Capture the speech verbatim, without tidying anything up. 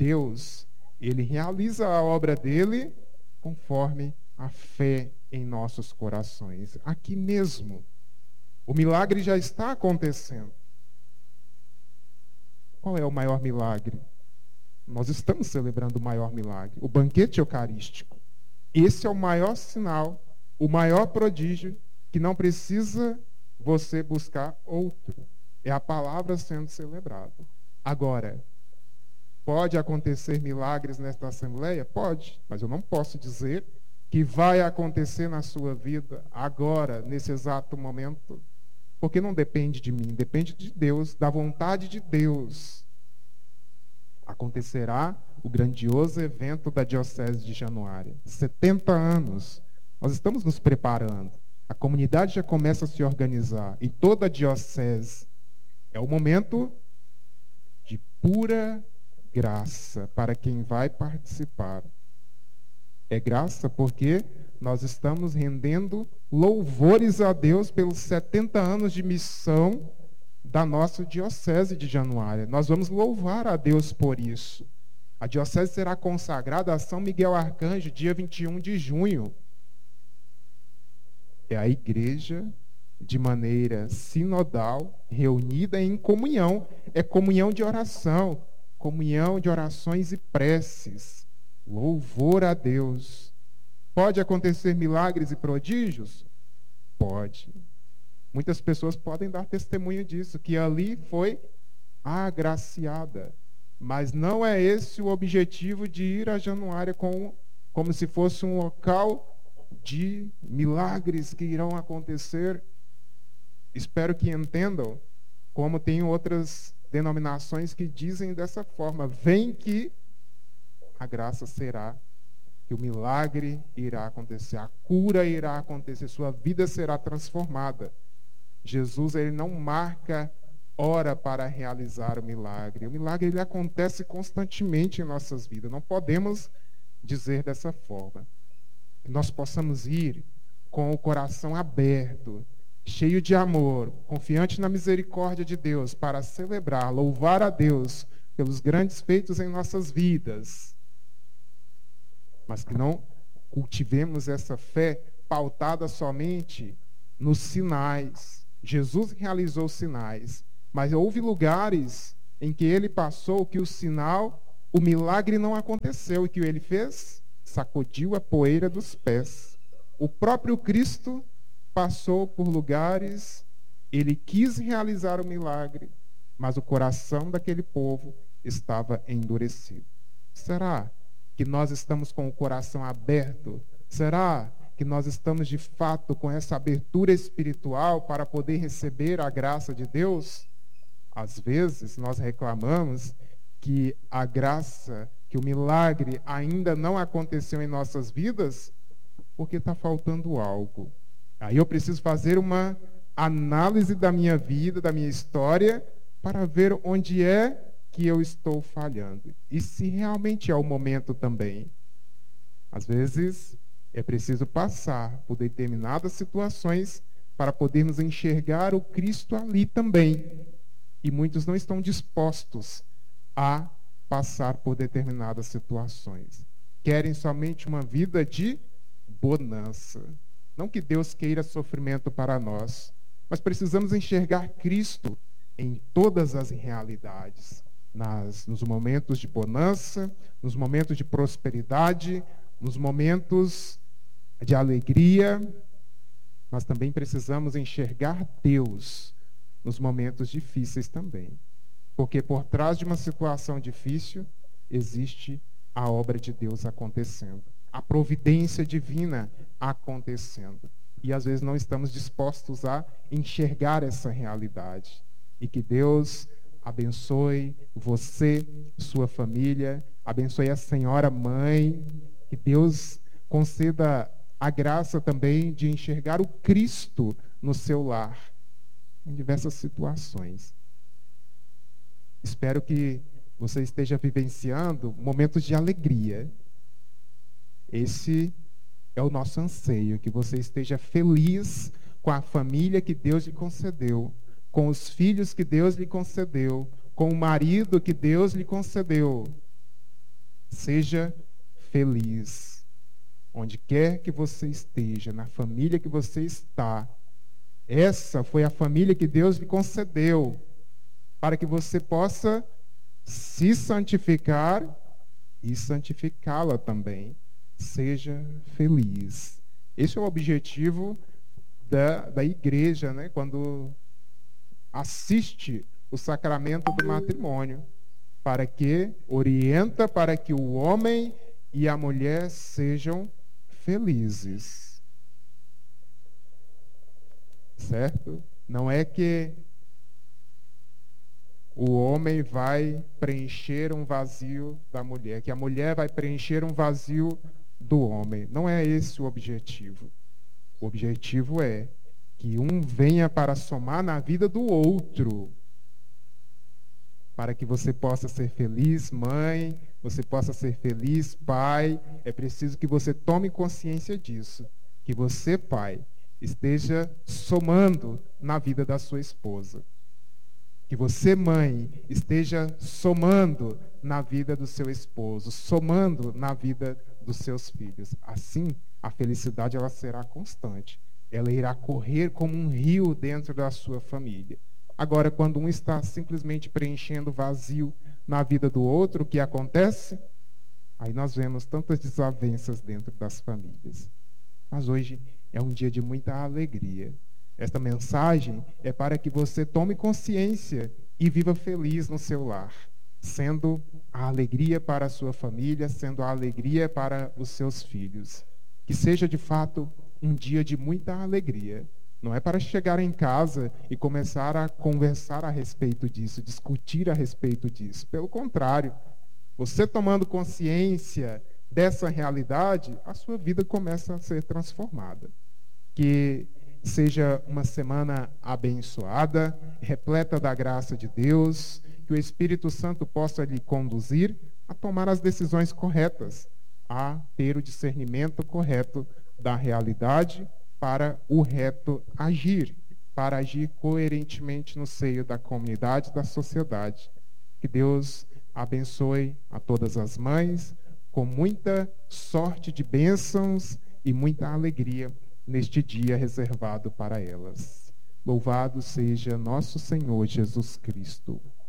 Deus, ele realiza a obra dele conforme a fé em nossos corações. Aqui mesmo, o milagre já está acontecendo. Qual é o maior milagre? Nós estamos celebrando o maior milagre, o banquete eucarístico. Esse é o maior sinal, o maior prodígio, que não precisa você buscar outro. É a palavra sendo celebrada. Agora, pode acontecer milagres nesta assembleia? Pode, mas eu não posso dizer que vai acontecer na sua vida agora, nesse exato momento, porque não depende de mim, depende de Deus, da vontade de Deus. Acontecerá o grandioso evento da Diocese de Januária. setenta anos. Nós estamos nos preparando. A comunidade já começa a se organizar. E toda a diocese é o momento de pura graça para quem vai participar. É graça porque nós estamos rendendo louvores a Deus pelos setenta anos de missão da nossa Diocese de Januária. Nós vamos louvar a Deus por isso. A Diocese será consagrada a São Miguel Arcanjo, dia vinte e um de junho. É a igreja, de maneira sinodal, reunida em comunhão. É comunhão de oração, comunhão de orações e preces. Louvor a Deus. Pode acontecer milagres e prodígios? Pode. Muitas pessoas podem dar testemunho disso, que ali foi agraciada. Mas não é esse o objetivo de ir a Januária com, como se fosse um local de milagres que irão acontecer. Espero que entendam, como tem outras denominações que dizem dessa forma. Vem que a graça será, que o milagre irá acontecer, a cura irá acontecer, sua vida será transformada. Jesus, ele não marca hora para realizar o milagre. O milagre, ele acontece constantemente em nossas vidas. Não podemos dizer dessa forma. Que nós possamos ir com o coração aberto, cheio de amor, confiante na misericórdia de Deus, para celebrar, louvar a Deus pelos grandes feitos em nossas vidas. Mas que não cultivemos essa fé pautada somente nos sinais. Jesus realizou sinais, mas houve lugares em que ele passou que o sinal, o milagre não aconteceu. E que ele fez? Sacudiu a poeira dos pés. O próprio Cristo passou por lugares, ele quis realizar o milagre, mas o coração daquele povo estava endurecido. Será que nós estamos com o coração aberto? Será que nós estamos de fato com essa abertura espiritual para poder receber a graça de Deus? Às vezes nós reclamamos que a graça, que o milagre ainda não aconteceu em nossas vidas porque está faltando algo. Aí eu preciso fazer uma análise da minha vida, da minha história, para ver onde é que eu estou falhando. E se realmente é o momento também. Às vezes é preciso passar por determinadas situações para podermos enxergar o Cristo ali também. E muitos não estão dispostos a passar por determinadas situações. Querem somente uma vida de bonança. Não que Deus queira sofrimento para nós, mas precisamos enxergar Cristo em todas as realidades. Nas, nos momentos de bonança, nos momentos de prosperidade, nos momentos de alegria, mas também precisamos enxergar Deus nos momentos difíceis também. Porque por trás de uma situação difícil, existe a obra de Deus acontecendo. A providência divina acontecendo. E às vezes não estamos dispostos a enxergar essa realidade. E que Deus abençoe você, sua família, abençoe a senhora mãe, que Deus conceda a graça também de enxergar o Cristo no seu lar, em diversas situações. Espero que você esteja vivenciando momentos de alegria. Esse é o nosso anseio, que você esteja feliz com a família que Deus lhe concedeu, com os filhos que Deus lhe concedeu, com o marido que Deus lhe concedeu. Seja feliz. Onde quer que você esteja, na família que você está, essa foi a família que Deus lhe concedeu, para que você possa se santificar e santificá-la também. Seja feliz. Esse é o objetivo da, da igreja, né? Quando assiste o sacramento do matrimônio, para que orienta para que o homem e a mulher sejam felizes. Certo? Não é que o homem vai preencher um vazio da mulher, que a mulher vai preencher um vazio do homem. Não é esse o objetivo. O objetivo é que um venha para somar na vida do outro, para que você possa ser feliz, mãe, você possa ser feliz, pai. É preciso que você tome consciência disso, que você, pai, esteja somando na vida da sua esposa. Que você, mãe, esteja somando na vida do seu esposo, somando na vida dos seus filhos. Assim, a felicidade ela será constante. Ela irá correr como um rio dentro da sua família. Agora, quando um está simplesmente preenchendo vazio na vida do outro, o que acontece? Aí nós vemos tantas desavenças dentro das famílias. Mas hoje é um dia de muita alegria. Esta mensagem é para que você tome consciência e viva feliz no seu lar, sendo a alegria para a sua família, sendo a alegria para os seus filhos. Que seja, de fato, um dia de muita alegria. Não é para chegar em casa e começar a conversar a respeito disso, discutir a respeito disso. Pelo contrário, você tomando consciência dessa realidade, a sua vida começa a ser transformada. Que seja uma semana abençoada, repleta da graça de Deus, que o Espírito Santo possa lhe conduzir a tomar as decisões corretas, a ter o discernimento correto da realidade para o reto agir, para agir coerentemente no seio da comunidade, da sociedade. Que Deus abençoe a todas as mães, com muita sorte de bênçãos e muita alegria neste dia reservado para elas. Louvado seja nosso Senhor Jesus Cristo.